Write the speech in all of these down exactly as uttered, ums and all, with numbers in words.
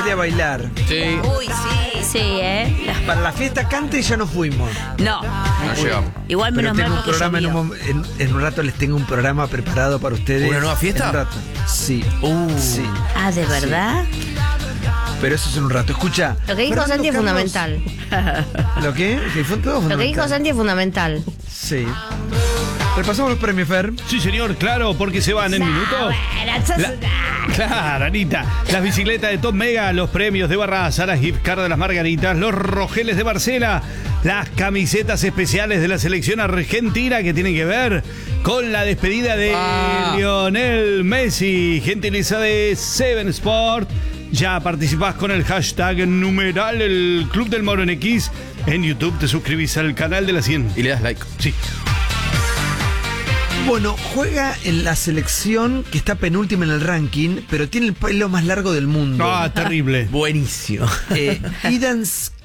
sale a bailar. Sí. Uy, sí. Sí, ¿eh? Para la fiesta cante ya nos fuimos. No. No llegamos. Igual Pero menos tengo mal un porque programa en un, llovió. mom- en, en un rato les tengo un programa preparado para ustedes. ¿Una nueva fiesta? En un rato. Sí. Uh. Sí. Ah, ¿de verdad? Pero eso es en un rato. Escucha. Lo que dijo Fernando Santi es Carlos- fundamental. ¿Lo qué? ¿Que fue todo Lo que fundamental? dijo Santi es fundamental. Sí. Repasamos los premios, Fer. Sí, señor, claro, porque se van en minutos. La- Claro, Anita. Las bicicletas de Top Mega, los premios de Barraza, las gift card de las Margaritas, los rogeles de Barcela, las camisetas especiales de la selección argentina que tienen que ver con la despedida de Ah. Lionel Messi, gentileza de Seven Sport. Ya participás con el hashtag numeral el Club del Moro en X. En YouTube te suscribís al canal de la cien. Y le das like. Sí. Bueno, juega en la selección que está penúltima en el ranking, pero tiene el pelo más largo del mundo. Ah, terrible. Buenísimo. Eh, Idan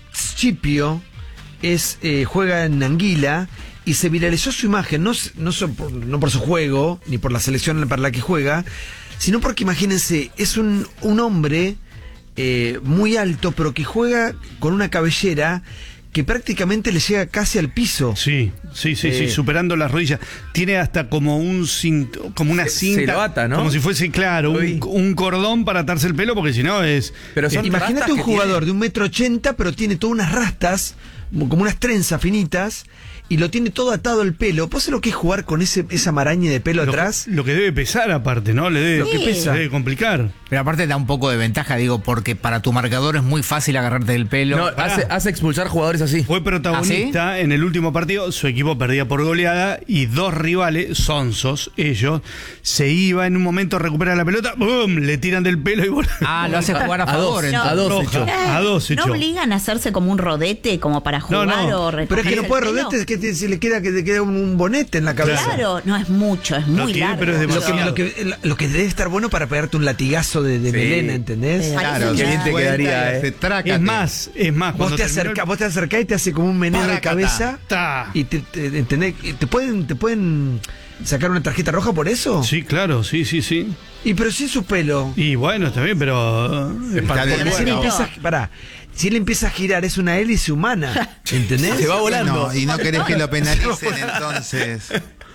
Scipio es, eh, juega en Anguila y se viralizó su imagen, no, s- no, so- por, no por su juego, ni por la selección para la que juega, sino porque imagínense, es un, un hombre eh, muy alto, pero que juega con una cabellera que prácticamente le llega casi al piso. Sí, sí, sí, sí, Eh. superando las rodillas. Tiene hasta como un cinto, como una Se- cinta. se lo ata, ¿no? Como si fuese, claro, Uy. un, un cordón para atarse el pelo, porque si no es. Pero son es- Imagínate rastas un que jugador tiene. de un metro ochenta, pero tiene todas unas rastas, como unas trenzas finitas, y lo tiene todo atado el pelo. ¿Vos sabés lo que es jugar con ese, esa maraña de pelo lo, atrás? lo que debe pesar aparte, ¿no? Le debe, Lo que le pesa. debe complicar. Pero aparte da un poco de ventaja, digo, porque para tu marcador es muy fácil agarrarte del pelo. No, hace, hace expulsar jugadores así. Fue protagonista en el último partido, su equipo perdía por goleada y dos rivales, sonsos, ellos, se iba en un momento, recupera la pelota, ¡bum! Le tiran del pelo y bueno. Ah, lo hace jugar a A favor. dos, entonces. a dos Roja. echó. A dos ¿No echó. obligan a hacerse como un rodete como para jugar No, no. o Pero es recogerse que no puede el pelo? rodete, es que te- se le queda, que te queda un, un bonete en la cabeza. Claro, no es mucho, es No muy tiene, largo. pero es Lo que, demasiado. lo, que, lo que debe estar bueno para pegarte un latigazo de, de Sí. melena, ¿entendés? Sí. Claro, qué bien te Vuelta quedaría, y hace eh. trácate. Es más, es más. Vos cuando te, terminó el- acerca, vos te acercás y te hace como un meneo de Paracata. cabeza Ta. y te, te, ¿entendés? Y te pueden te pueden sacar una tarjeta roja por eso. Sí, claro, sí, sí, sí. Y pero sin su pelo. Y bueno, está bien, pero. eh, Es parte Porque del si él bueno. empieza, pará, si él empieza a girar es una hélice humana, ¿entendés? Se va volando. No, y no querés que lo penalicen entonces.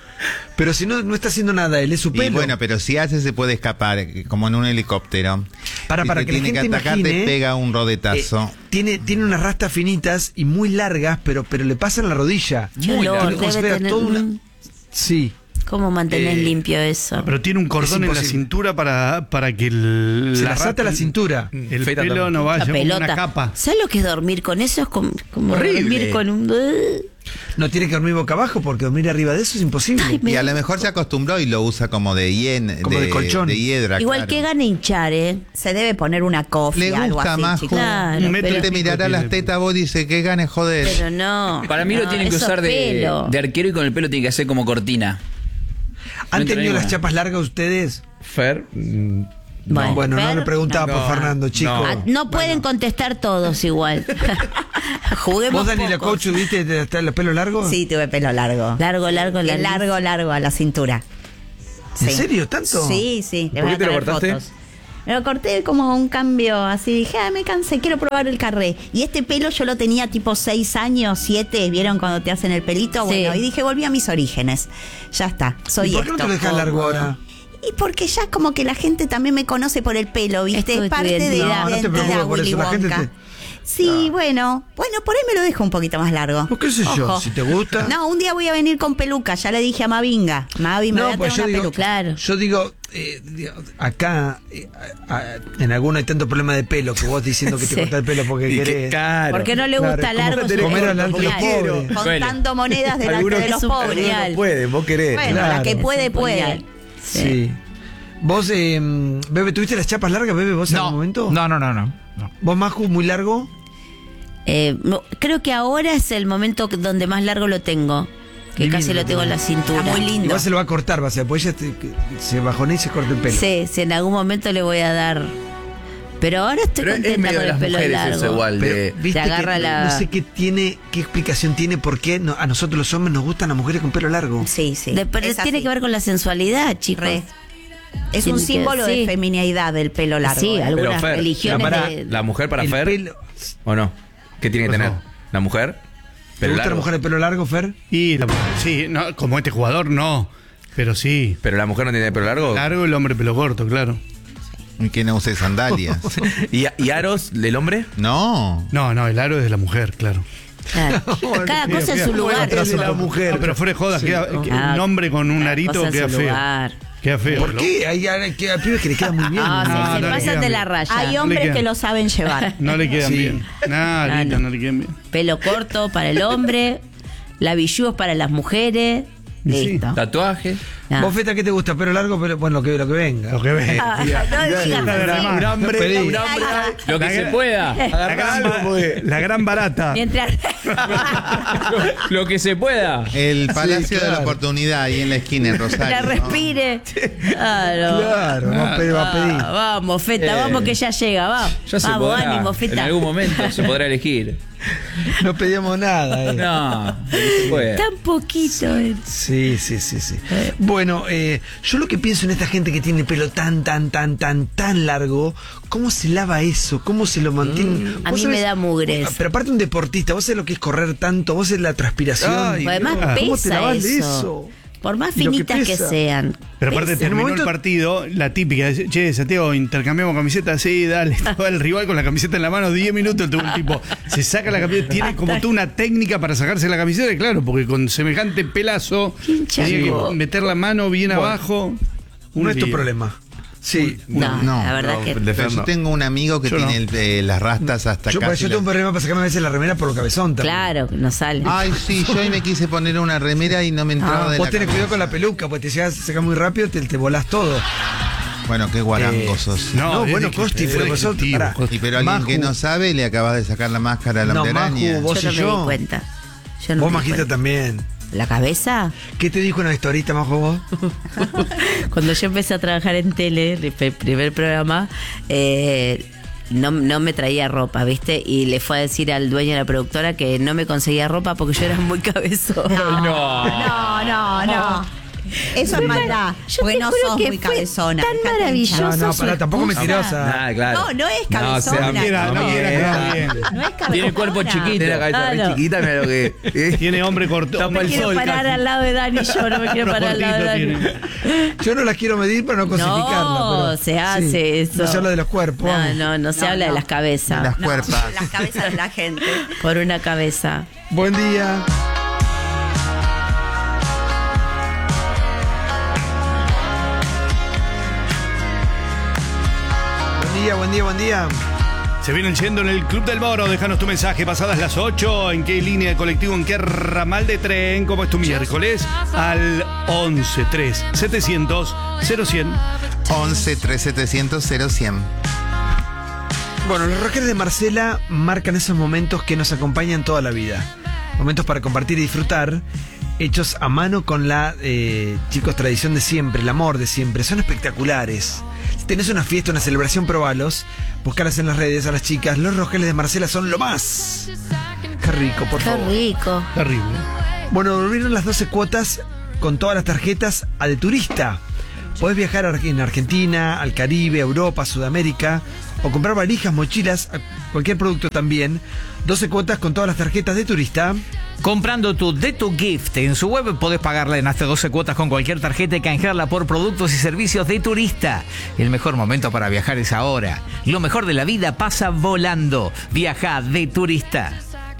Pero si no no está haciendo nada, él es su Y pelo. bueno, pero si hace se puede escapar, como en un helicóptero. Para- Si para te que la tiene gente que atacar, imagine, te pega un rodetazo. Eh, tiene, tiene unas rastas finitas y muy largas, pero, pero le pasan la rodilla. Qué olor, Tiene como debe si fuera tener- toda una- mm. Sí. ¿Cómo mantenés Eh, limpio eso? Pero tiene un cordón en la imposible. cintura para, para que el, Se la las ata rata- la cintura. El Feta pelo también. no vaya La como pelota. una capa. ¿Sabes lo que es dormir con eso? Es como, como Horrible. dormir con un... No tiene que dormir boca abajo porque dormir arriba de eso es imposible. Ay, me- Y a lo mejor se acostumbró y lo usa como de hien, Como de colchón. de hiedra. Igual claro. que gane hinchar, ¿eh? Se debe poner una cofia, Le algo gusta así, más, chicos. Claro, Un metro pero, Te mirará las tetas vos dice que gane joder. pero no. Para mí lo no, tienen que eso usar de, pelo. de arquero y con el pelo tiene que hacer como cortina. ¿Han no tenido tenemos. las chapas largas ustedes? Fer. mm, Bueno, Bueno, no Fer, le preguntaba no. por Fernando, chicos. Ah, no pueden contestar todos igual. Juguemos ¿Vos, Daniela pocos. Coach, tuviste el pelo largo? Sí, tuve pelo largo. Largo, largo, Es largo. largo, largo a la cintura. ¿En Sí. serio? ¿Tanto? Sí, sí. Le ¿Por voy qué a te lo traer cortaste? fotos. Me lo corté como un cambio así. Dije, ah, me cansé, quiero probar el carré. Y este pelo yo lo tenía tipo seis años, siete. ¿Vieron cuando te hacen el pelito? Sí. Bueno, y dije, volví a mis orígenes. Ya está, soy ¿Y por qué no esto. te lo dejas largo ahora? Y porque ya como que la gente también me conoce por el pelo, ¿viste? Es tu Es parte de identidad. la No, no te identidad, preocupes por Willy eso, la gente Wonka. te- Sí, bueno, bueno, por ahí me lo dejo un poquito más largo. Pues qué sé yo, Ojo. si te gusta. No, un día voy a venir con peluca, ya le dije a Mavinga. Mavi, me voy a pues traer una peluca. Claro. Yo digo, eh, digo, acá, eh, a- a- en alguno hay tanto problema de pelo que vos diciendo que te Sí. corta el pelo porque Y qué querés. caro. ¿Por qué no le Claro, gusta es como largo? tener su comer pelo? delante de los Genial. pobres. Contando monedas delante Algunos- de los Es un pobres. genial. No puede, vos querés. Bueno, Claro. la que puede, Es un puede. genial. Sí. ¿Vos, eh, Bebe, tuviste las chapas largas, Bebe, vos en No, algún momento? no, no, no, no. no. ¿Vos, Maju, muy largo? Eh, no, creo que ahora es el momento donde más largo lo tengo. Que Divino, casi lo tengo en la cintura. Está muy lindo. Igual se lo va a cortar, va a ser, pues ella te- que- se bajonea y se corta el pelo. Sí, sí, en algún momento le voy a dar. Pero ahora estoy Pero es contenta medio con de el las pelo mujeres largo. eso igual. Pero, de- viste Te agarra que la- no sé qué tiene, qué explicación tiene por qué no- a nosotros los hombres nos gustan las mujeres con pelo largo. Sí, sí. De- pero Es tiene así. que ver con la sensualidad, chicos. Re. Es un Tiene que- símbolo de sí. feminidad el pelo largo. Sí, ¿eh? algunas Pero Fer, religiones la, para- de- ¿la mujer para El Fer? pelo- ¿O no? ¿Qué tiene que Por tener? favor. ¿La mujer? ¿Te Pero gusta la largo. mujer de pelo largo, Fer? Y la- sí, no, como este jugador no, pero sí. ¿Pero la mujer no tiene pelo largo? Largo el hombre pelo corto, claro. Y que no use sandalias. ¿Y, y aros del hombre? No. No, no, el aro es de la mujer, claro. Claro. Cada Feo, cosa en feo. su lugar. Bueno, la mujer. No, pero fuera de joda, queda- que Ah, un hombre con un cada arito cosa en queda su feo. lugar. Queda feo. ¿Por qué? Hay, hay, que- hay pibes que les queda muy bien. Ah, No, se, se no le pasan quedan de la bien. raya. Hay le hombres quedan. que lo saben llevar. No le quedan Sí. bien. Nah, Ah, Lita, no. no le quedan bien. Pelo corto para el hombre, labillús para las mujeres. Y sí. Listo. Tatuaje. Ah. ¿Vos, Feta, qué te gusta? ¿Pelo largo? Pero, bueno, lo que, lo que venga. Lo que ve. Ah, no digas así. Un hambre, pedí. un Lo que La se gra- pueda. La gran, ba- la gran barata. Mientras. Lo que se pueda. El Palacio de claro. la Oportunidad ahí en la esquina, en Rosario. La ¿no? respire. Claro. Claro, va a pedir. Va a pedir. Ah, vamos, Feta, Eh, vamos que ya llega, va. Ya se vamos, podrá. ánimo, En Feta. algún momento se podrá elegir. No pedíamos nada. eh. No, lo que se pueda. Tan poquito. eh. Sí, sí, sí, sí. Bueno, eh, yo lo que pienso en esta gente que tiene pelo tan, tan, tan, tan, tan largo, ¿cómo se lava eso? ¿Cómo se lo mantiene? a ¿Vos mí me da mugres. Pero aparte un deportista, vos sabés lo que es correr tanto, vos sabés la transpiración. Ay, Además Ah. ¿Cómo te pesa lavas de eso. eso? Por más Y lo que finitas que, pesa. sean. Pero aparte En un terminó momento- el partido, la típica, che, Santiago, intercambiamos camisetas, sí, dale. Estaba el rival con la camiseta en la mano, diez minutos, tuvo un tipo, se saca la camiseta, tiene como toda una técnica para sacarse la camiseta, y claro, porque con semejante pelazo, Hincha tenía que huevo. meter la mano bien Bueno, abajo. Un No es tu lío. problema. Sí. No, No, la verdad no, que. de- Pero yo tengo un amigo que Yo tiene no. el- eh, las rastas hasta Yo, casi yo tengo un la- problema para sacarme a veces la remera por lo cabezón también. Claro, no sale. Ay, sí, yo hoy me quise poner una remera y no me entraba Ah, de vos la tenés cabeza. cuidado con la peluca, porque te llegas, se saca muy rápido, te, te volás todo. Bueno, qué guarango Eh, sos. No, es bueno, de- Costi, es pero de vosotros- ejecutivo, pará. Costi. Y pero alguien Maju. que no sabe le acabas de sacar la máscara a la No, hombre-araña. Maju, vos yo no y me yo. di cuenta. Yo no Vos, me di Majita, cuenta. también. ¿La cabeza? ¿Qué te dijo una historita, Majo, vos? Cuando yo empecé a trabajar en tele, el pe- primer programa, eh, no, no me traía ropa, ¿viste? Y le fue a decir al dueño de la productora que no me conseguía ropa porque yo era muy cabezona. No, no, no, no. Eso es maldad. Yo Porque te no juro sos que muy fue cabezona. tan dejate maravilloso. No, hinchar. no, su pará, tampoco esposa. mentirosa. Nada, claro. No, no es No, cabezona. sea, No quiera, no quiera quedar bien. No es cabezona. Tiene el cuerpo chiquito. Tiene la cabeza Claro. re chiquita, mira lo que. eh. Tiene hombre corto. Tapa Me el quiero sol, parar casi. al lado de Dani, yo no me quiero Los parar al lado de Dani. cortitos tiene. Yo no las quiero medir para no cosificarla. No, pero- se hace sí. eso. No se habla de los cuerpos. No, vamos. no, no se No, habla de no. las cabezas. De las No, cuerpas. las cabezas de la gente. Por una cabeza. Buen día. Buen día, buen día, buen día. Se vienen yendo en el Club del Moro. Déjanos tu mensaje pasadas las ocho. ¿En qué línea de colectivo? ¿En qué ramal de tren? ¿Cómo es tu miércoles? Al once tres setecientos cero cien. once tres setecientos cero cien. Bueno, los rockeros de Marcela marcan esos momentos que nos acompañan toda la vida. Momentos para compartir y disfrutar, hechos a mano con la, eh, chicos, tradición de siempre, el amor de siempre. Son espectaculares. Si tenés una fiesta, una celebración, probalos. Buscalas en las redes a las chicas. Los rosqueles de Marcela son lo más. Qué rico, por Qué favor. rico. Terrible. Bueno, volvieron las doce cuotas con todas las tarjetas a de turista. Podés viajar a Ar- en Argentina, al Caribe, a Europa, a Sudamérica, o comprar valijas, mochilas, a cualquier producto también. doce cuotas con todas las tarjetas de turista. Comprando tu de tu gift en su web podés pagarla en hasta doce cuotas con cualquier tarjeta y canjearla por productos y servicios de turista. El mejor momento para viajar es ahora. Lo mejor de la vida pasa volando. Viaja de turista.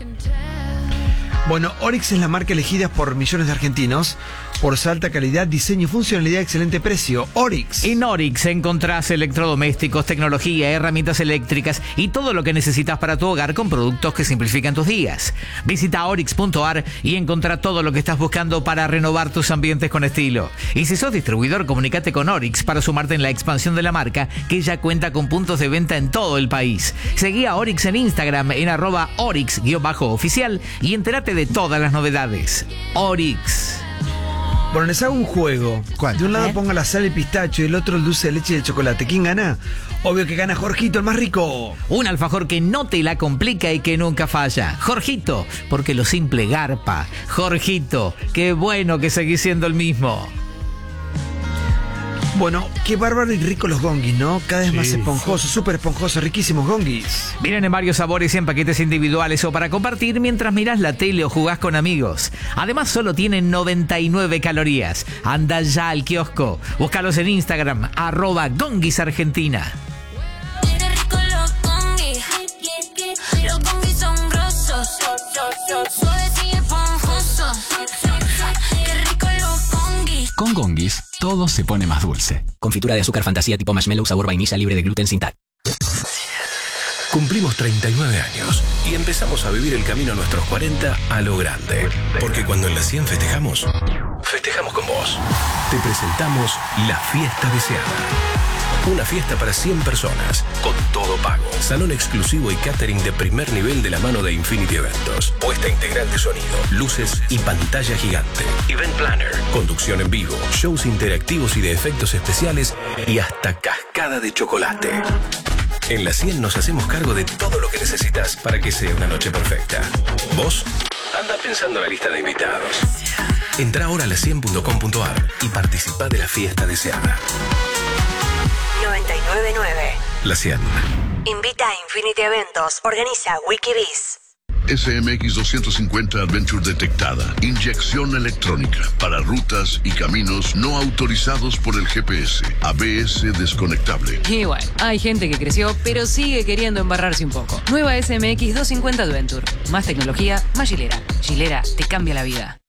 Bueno, Oryx es la marca elegida por millones de argentinos por su alta calidad, diseño, funcionalidad, excelente precio. Oryx. En Oryx encontrás electrodomésticos, tecnología, herramientas eléctricas y todo lo que necesitas para tu hogar con productos que simplifican tus días. Visita oryx punto a r y encontrá todo lo que estás buscando para renovar tus ambientes con estilo. Y si sos distribuidor, comunícate con Oryx para sumarte en la expansión de la marca, que ya cuenta con puntos de venta en todo el país. Seguí a Oryx en Instagram en arroba oryx-oficial y entérate de todas las novedades. Oryx. Bueno, les hago un juego. ¿Cuál? De un A lado ver. pongo la sal y el pistacho y el otro el dulce de leche y el chocolate. ¿Quién gana? Obvio que gana Jorgito, el más rico. Un alfajor que no te la complica y que nunca falla. Jorgito, porque lo simple garpa. Jorgito, qué bueno que seguís siendo el mismo. Bueno, qué bárbaro y rico los gongis, ¿no? Cada vez Sí. más esponjosos, súper esponjosos, riquísimos gongis. Vienen en varios sabores y en paquetes individuales o para compartir mientras mirás la tele o jugás con amigos. Además, solo tienen noventa y nueve calorías. Anda ya al kiosco. Búscalos en Instagram, arroba Gongis Argentina. Qué rico los gongis. Los gongis son grosos. Suaves y esponjosos. Qué rico los gongis. Con Gongis, todo se pone más dulce. Confitura de azúcar fantasía tipo marshmallow sabor vainilla libre de gluten sin tal. Cumplimos treinta y nueve años y empezamos a vivir el camino a nuestros cuarenta a lo grande. Porque cuando en la cien festejamos, festejamos con vos. Te presentamos la fiesta deseada. Una fiesta para cien personas, con todo pago. Salón exclusivo y catering de primer nivel de la mano de Infinity Eventos. Puesta integral de sonido, luces y pantalla gigante. Event planner, conducción en vivo, shows interactivos y de efectos especiales y hasta cascada de chocolate. En la cien nos hacemos cargo de todo lo que necesitas para que sea una noche perfecta. ¿Vos? Anda pensando en la lista de invitados. Entra ahora a la cien punto com punto a r y participa de la fiesta deseada. noventa y nueve punto nueve. La cien. Invita a Infinity Eventos. Organiza Wikiviz. S M X doscientos cincuenta Adventure detectada. Inyección electrónica para rutas y caminos no autorizados por el G P S. A B S desconectable. Y bueno, hay gente que creció, pero sigue queriendo embarrarse un poco. Nueva S M X doscientos cincuenta Adventure. Más tecnología, más Gilera. Gilera te cambia la vida.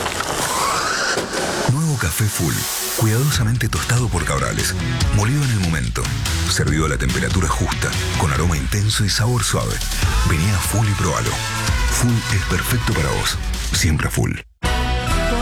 Nuevo café Full. Cuidadosamente tostado por Cabrales. Molido en el momento. Servido a la temperatura justa. Con aroma intenso y sabor suave. Vení a Full y probalo. Full es perfecto para vos. Siempre Full.